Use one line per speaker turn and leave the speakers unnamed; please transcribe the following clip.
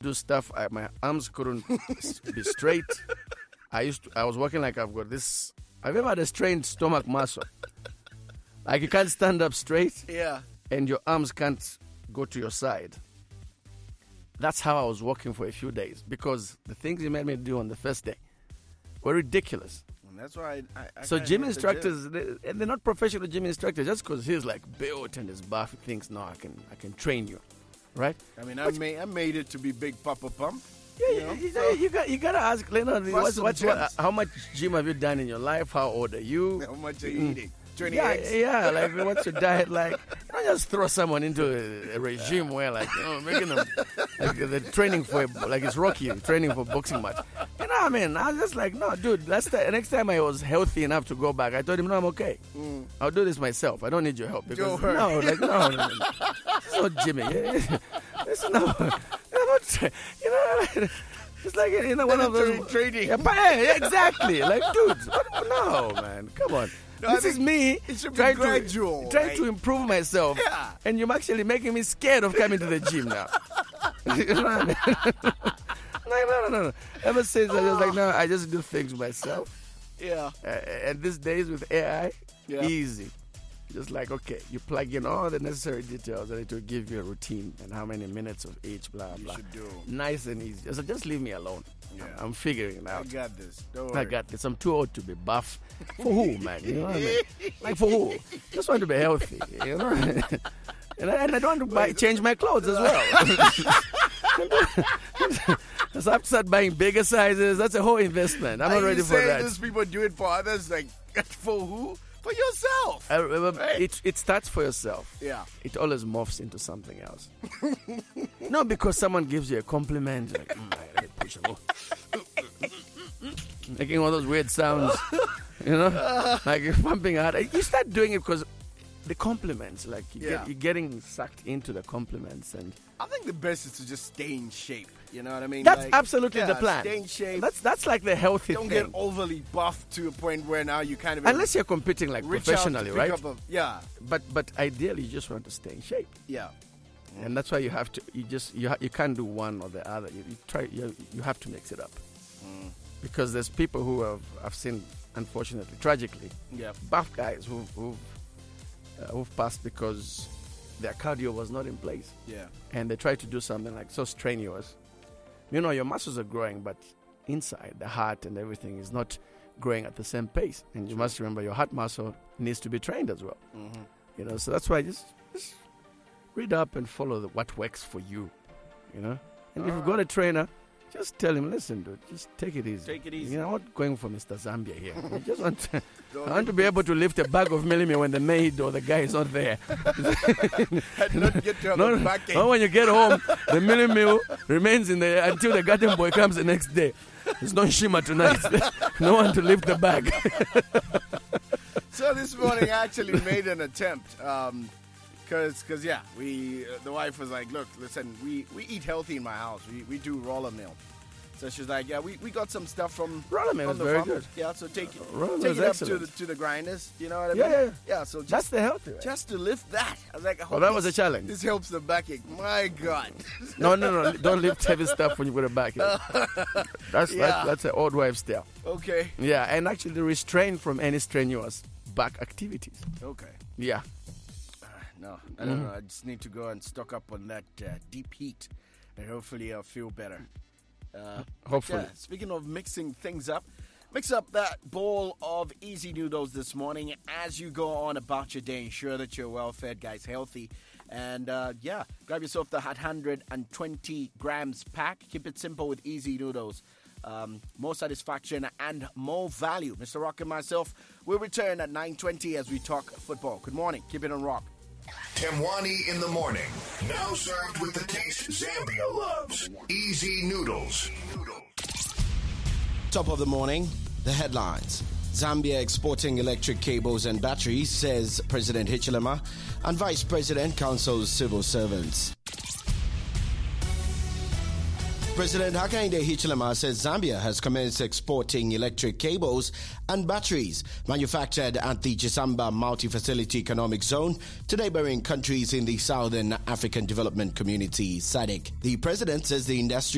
do stuff. My arms couldn't be straight. I was walking like I've got this. Have you ever had a strained stomach muscle? Like you can't stand up straight.
Yeah.
And your arms can't go to your side. That's how I was walking for a few days because the things he made me do on the first day were ridiculous.
And that's why I
so gym instructors, they're not professional gym instructors. Just because he's like built and is buff, he thinks, no, I can train you, right?
I mean, I made it to be Big Papa Pump.
Yeah, you gotta ask Leonard, how much gym have you done in your life? How old are you?
How much are you eating? 20 eggs?
Yeah, like what's your diet like? You don't just throw someone into a regime where like, making them like they're training for like it's Rocky training for boxing match. You know what I mean? I was just like, no, dude. Next time I was healthy enough to go back, I told him, no, I'm okay. I'll do this myself. I don't need your help because no. This is not Jimmy. This is not. You know. It's like one of those
trading.
Yeah, exactly. Like, dude, no, man, come on.
No,
this is me
trying
to improve myself.
Yeah.
And you're actually making me scared of coming to the gym now. You know what I mean? No. Ever since I was like, no, I just do things myself.
Yeah.
And these days with AI, easy. Just like, okay, you plug in all the necessary details and it will give you a routine and how many minutes of each, blah, blah.
You should do.
Nice and easy. So just leave me alone.
Yeah.
I'm figuring it out.
I got this. Don't worry.
I got this. I'm too old to be buff. For who, man? You know what I mean? Like, for who? Just want to be healthy, you know? And I don't want to change my clothes as well. So I have to start buying bigger sizes. That's a whole investment. I'm not ready for that.
Those people do it for others, like, for who? For yourself.
It starts for yourself.
Yeah.
It always morphs into something else. No, because someone gives you a compliment. Like, making all those weird sounds. You know? Like you're pumping hard. You start doing it because the compliments. Like you're getting sucked into the compliments. And
I think the best is to just stay in shape. You know what I mean?
That's
like,
absolutely the plan.
Stay in shape.
That's like the healthy
thing.
Don't
get overly buffed to a point where now you kind of
unless you're competing like professionally, right?
Yeah.
But ideally, you just want to stay in shape.
Yeah.
And that's why you have to. You can't do one or the other. You have to mix it up. Because there's people who I've seen, unfortunately, tragically, buff guys who've passed because their cardio was not in place.
Yeah.
And they try to do something like so strenuous. You know, your muscles are growing, but inside, the heart and everything is not growing at the same pace. And you must remember your heart muscle needs to be trained as well.
Mm-hmm.
You know, so that's why just read up and follow what works for you. You know? And if you've got a trainer, just tell him, listen, dude, just take it easy.
Take it easy.
You know, I'm not going for Mr. Zambia here. I just want to be able to lift a bag of mealie when the maid or the guy is not there.
And not get to have a backache.
Not when you get home, the mealie meal remains in there until the garden boy comes the next day. There's no shima tonight. No one to lift the bag.
So this morning I actually made an attempt. Because the wife was like, look, listen, we eat healthy in my house. We do roller meal. So she's like, yeah, we got some stuff from
roller meal is very good.
Yeah, so take it
up
to the grinders. You know what I mean? Yeah. So
that's the healthy way.
Just to lift that. I was like,
that was a challenge.
This helps the backache. My God.
No. Don't lift heavy stuff when you got a backache. That's an old wife style.
Okay.
Yeah, and actually restrain from any strenuous back activities.
Okay.
Yeah.
No, I don't know. I just need to go and stock up on that deep heat, and hopefully I'll feel better.
Hopefully.
Speaking of mixing things up, mix up that bowl of easy noodles this morning as you go on about your day. Ensure that you're well fed, guys, healthy. And grab yourself the 120 grams pack. Keep it simple with easy noodles. More satisfaction and more value. Mr. Rock and myself will return at 9:20 as we talk football. Good morning. Keep it on Rock.
Temwani in the morning. Now served with the taste Zambia loves. Easy noodles.
Top of the morning, the headlines. Zambia exporting electric cables and batteries, says President Hichilema, and Vice President counsels civil servants. President Hakainde Hichilema says Zambia has commenced exporting electric cables and batteries manufactured at the Chisamba Multi-Facility Economic Zone to neighboring countries in the Southern African Development Community, SADC. The president says the industry